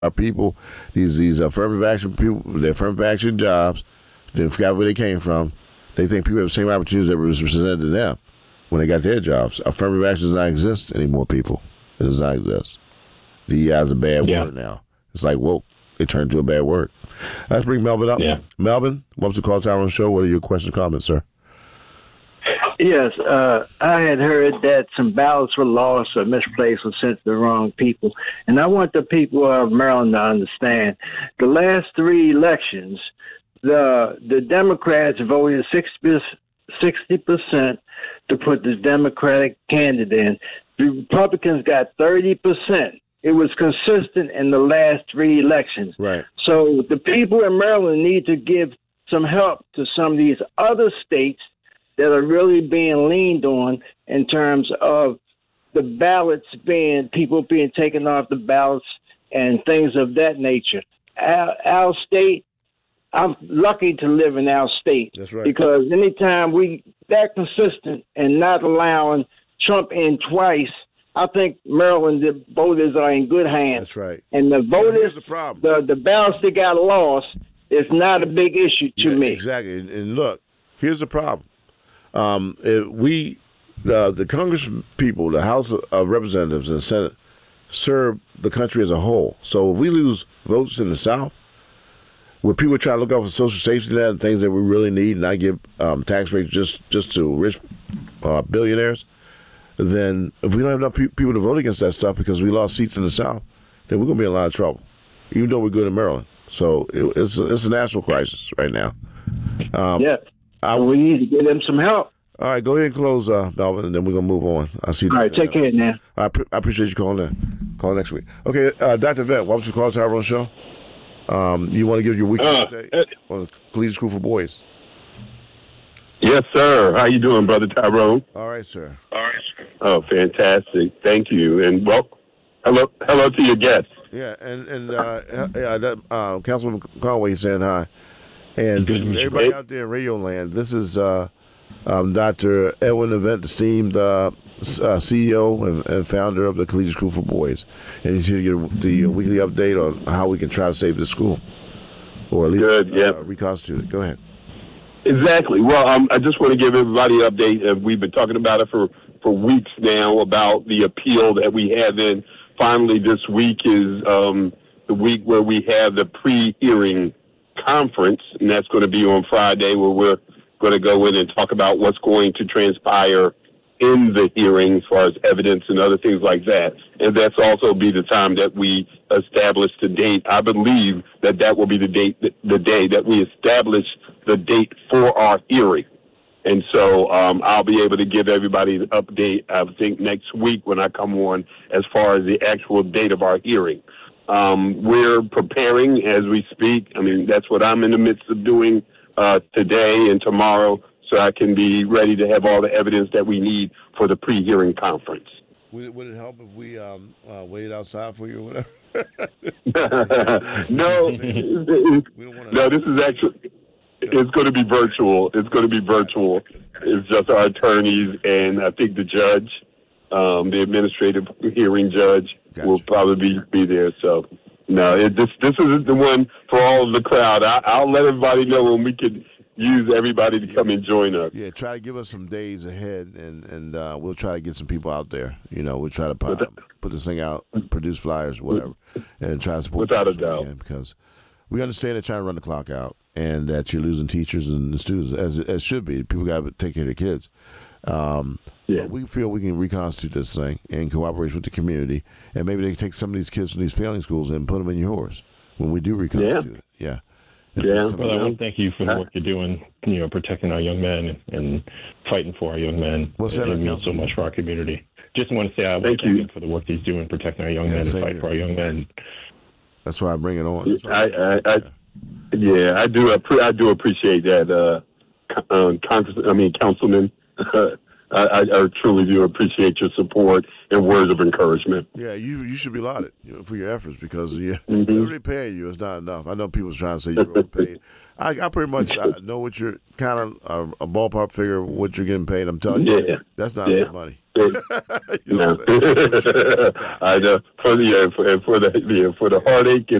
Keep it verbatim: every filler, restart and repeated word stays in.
our people, these these affirmative action people, their affirmative action jobs, they forgot where they came from. They think people have the same opportunities that was presented to them when they got their jobs. Affirmative action does not exist anymore, people. It does not exist. D E I is a bad yeah. word now. It's like woke. It turned into a bad word. Let's bring Melvin up. Yeah. Melvin, welcome to Call Tyrone Show. What are your questions or comments, sir? Yes, uh, I had heard that some ballots were lost or misplaced or sent to the wrong people. And I want the people of Maryland to understand the last three elections, the the Democrats voted sixty percent to put the Democratic candidate in. The Republicans got thirty percent. It was consistent in the last three elections. Right. So the people in Maryland need to give some help to some of these other states that are really being leaned on in terms of the ballots being, people being taken off the ballots and things of that nature. Our, our state, I'm lucky to live in our state. That's right. Because anytime we that consistent and not allowing Trump in twice, I think Maryland, the voters are in good hands. That's right. And the voters, here's the problem. The, the ballots that got lost is not a big issue to yeah, me. Exactly. And, and look, here's the problem. Um, if we, the the Congress people, the House of Representatives and the Senate serve the country as a whole. So if we lose votes in the South, where people try to look out for social safety net and things that we really need, and not give um, tax rates just, just to rich uh, billionaires, then if we don't have enough pe- people to vote against that stuff because we lost seats in the South, then we're going to be in a lot of trouble, even though we're good in Maryland. So it, it's, a, it's a national crisis right now. Um, yeah. I, we need to give them some help. All right, go ahead and close, uh, Melvin, and then we're going to move on. I see. All right, take care now. I, pre- I appreciate you calling in. Call next week. Okay, uh, Doctor Vett, welcome to Call Tyrone Show. Um, you want to give your weekly uh, update on the Collegiate School for Boys? Yes, sir. How you doing, Brother Tyrone? All right, sir. All right, sir. Oh, fantastic. Thank you. And well, hello hello to your guests. Yeah, and, and uh, yeah, that, uh, Councilman Conway saying hi. And everybody out there in Radio Land, this is uh, um, Doctor Edwin Event, esteemed uh, uh, C E O and, and founder of the Collegiate School for Boys. And he's here to get the weekly update on how we can try to save the school, or at least Good, uh, yeah. reconstitute it. Go ahead. Exactly. Well, um, I just want to give everybody an update. Uh, we've been talking about it for, for weeks now, about the appeal that we have in. Finally, this week is um, the week where we have the pre-hearing conference, and that's going to be on Friday, where we're going to go in and talk about what's going to transpire in the hearing as far as evidence and other things like that. And that's also be the time that we establish the date. I believe that that will be the date, the day that we establish the date for our hearing. And so um, I'll be able to give everybody an update, I think, next week when I come on as far as the actual date of our hearing. Um, we're preparing as we speak. I mean, that's what I'm in the midst of doing uh, today and tomorrow, so I can be ready to have all the evidence that we need for the pre-hearing conference. Would it, would it help if we um, uh, waited outside for you or whatever? no, no, this is actually, it's going to be virtual. It's going to be virtual. It's just our attorneys and I think the judge, um, the administrative hearing judge gotcha. will probably be, be there. So, no, it, this this is the one for all of the crowd. I, I'll let everybody know when we can use everybody to come and join us. Yeah, try to give us some days ahead, and and uh, we'll try to get some people out there. You know, we'll try to put, put this thing out, produce flyers, whatever, and try to support. Without a doubt, because we understand they're trying to run the clock out, and that you're losing teachers and students, as as should be. People got to take care of their kids. Um, yeah. But we feel we can reconstitute this thing in cooperation with the community, and maybe they can take some of these kids from these failing schools and put them in yours when we do reconstitute it. Yeah. Yeah. Well, I want to thank you for the work you're doing, you know, protecting our young men and fighting for our young men. What's that? It means so much for our community. Just want to say I want to thank you for the work he's doing, protecting our young yeah, men and fighting for our young men. That's why I bring it on. I, I, I, yeah, I do. I do appreciate that, uh, um, Congress. I mean, Councilman. I, I truly do appreciate your support and words of encouragement. Yeah, you you should be lauded, you know, for your efforts, because yeah, mm-hmm. whatever they pay you is not enough. I know people's trying to say you're overpaid. I, I pretty much I know what you're kind of uh, a ballpark figure of what you're getting paid. I'm telling you, yeah. that's not yeah. enough money. you know, I know for the yeah, for, for the yeah, for the heartache and